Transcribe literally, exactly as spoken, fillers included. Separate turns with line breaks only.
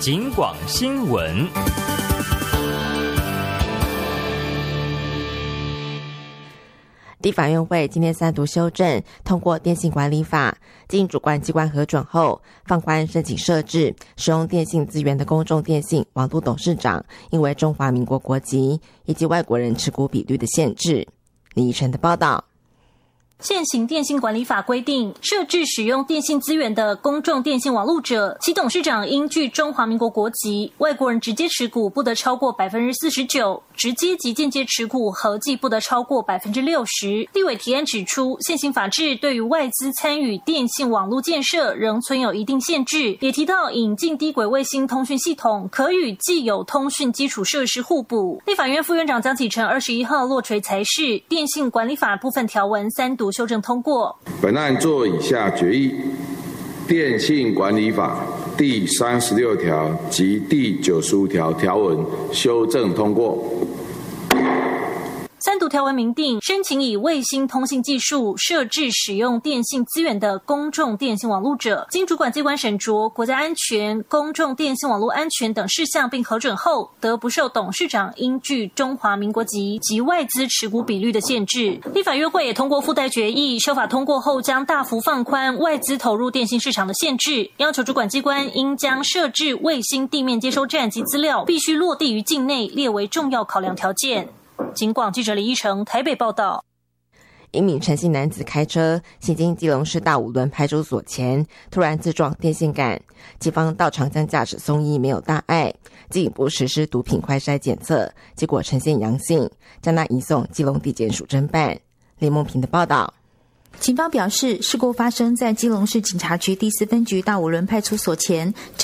警广新闻。
地法院会今天三读修正通过电信管理法，经主管机关核准后，放宽申请设置使用电信资源的公众电信网络董事长应为中华民国国籍以及外国人持股比率的限制。李怡晨的报道。
现行电信管理法规定，设置使用电信资源的公众电信网络者，其董事长应具中华民国国籍，外国人直接持股不得超过 百分之四十九， 直接及间接持股合计不得超过 百分之六十。 立委提案指出，现行法制对于外资参与电信网络建设仍存有一定限制，也提到引进低轨卫星通讯系统可与既有通讯基础设施互补。立法院副院长江启臣二十一号落锤裁示，电信管理法部分条文三读修正通过。
本案作以下决议：电信管理法第三十六条及第九十五条条文修正通过。
三读条文明定，申请以卫星通信技术设置使用电信资源的公众电信网络者，经主管机关审酌国家安全、公众电信网络安全等事项并核准后，得不受董事长应具中华民国籍及外资持股比率的限制。立法院会也通过附带决议，修法通过后将大幅放宽外资投入电信市场的限制，要求主管机关应将设置卫星地面接收站及资料必须落地于境内列为重要考量条件。警广记者李依成台北报道。
一名陈姓男子开车行经基隆市大武仑派出所前，突然自撞电线杆，警方到场将驾驶送医，没有大碍，进一步实施毒品快筛检测，结果呈现阳性，将他移送基隆地检署侦办。李梦平的报道。
警方表示，事故发生在基隆市警察局第四分局大武仑派出所前。